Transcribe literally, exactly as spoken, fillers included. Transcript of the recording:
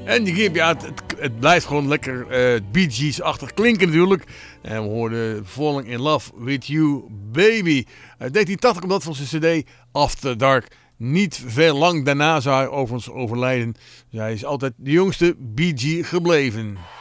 En die Gibb, ja, het, het, het blijft gewoon lekker uh, Bee Gees-achtig klinken natuurlijk. En we hoorden Falling in Love with You, Baby. Uit negentien tachtig komt dat van zijn cd After Dark. Niet veel lang daarna zou hij overigens overlijden. Dus hij is altijd de jongste Bee Gee gebleven.